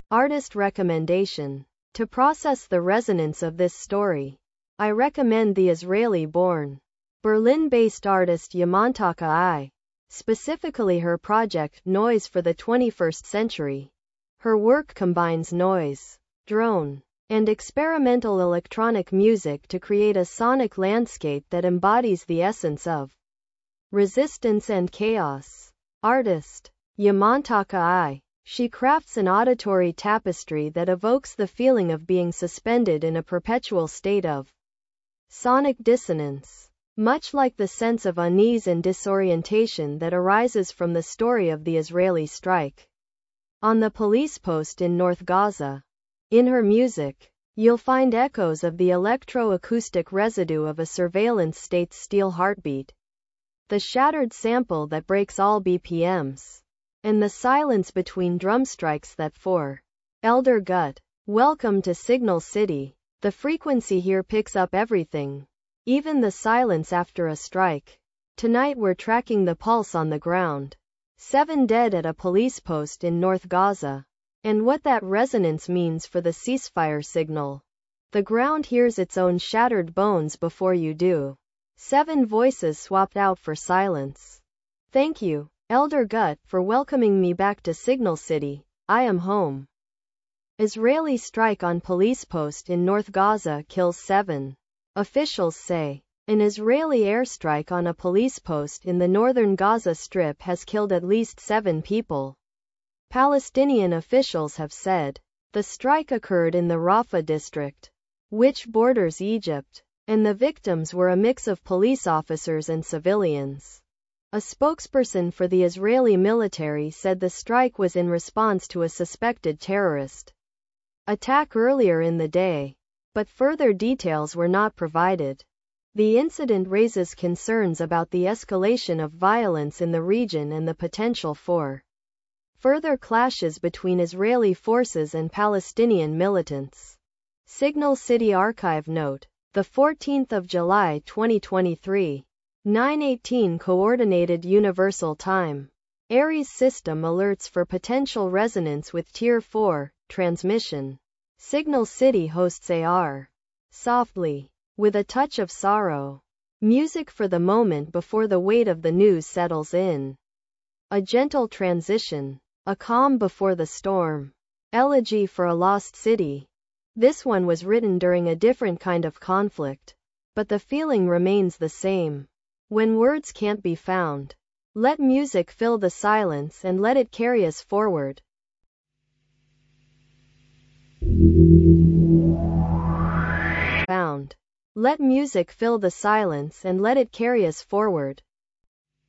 Artist recommendation. To process the resonance of this story, I recommend the Israeli-born, Berlin-based artist Yamantaka I, specifically her project Noise for the 21st Century. Her work combines noise, drone, and experimental electronic music to create a sonic landscape that embodies the essence of resistance and chaos. Artist Yamantaka I. She crafts an auditory tapestry that evokes the feeling of being suspended in a perpetual state of sonic dissonance, much like the sense of unease and disorientation that arises from the story of the Israeli strike on the police post in North Gaza. In her music, you'll find echoes of the electro-acoustic residue of a surveillance state's steel heartbeat, the shattered sample that breaks all BPMs, and the silence between drum strikes that for Elder Gut. Welcome to Signal City. The frequency here picks up everything, even the silence after a strike. Tonight we're tracking the pulse on the ground. 7 dead at a police post in North Gaza. And what that resonance means for the ceasefire signal. The ground hears its own shattered bones before you do. 7 voices swapped out for silence. Thank you, Elder Gut, for welcoming me back to Signal City. I am home. Israeli strike on police post in North Gaza kills 7. Officials say an Israeli airstrike on a police post in the northern Gaza Strip has killed at least 7 people. Palestinian officials have said the strike occurred in the Rafah district, which borders Egypt, and the victims were a mix of police officers and civilians. A spokesperson for the Israeli military said the strike was in response to a suspected terrorist attack earlier in the day, but further details were not provided. The incident raises concerns about the escalation of violence in the region and the potential for further clashes between Israeli forces and Palestinian militants. Signal City Archive note, the 14th of July 2023, 9:18 Coordinated Universal Time. Ares system alerts for potential resonance with Tier 4 transmission. Signal City hosts AR softly, with a touch of sorrow. Music for the moment before the weight of the news settles in. A gentle transition. A calm before the storm. Elegy for a Lost City. This one was written during a different kind of conflict, but the feeling remains the same. When words can't be found, let music fill the silence and let it carry us forward. Let music fill the silence and let it carry us forward.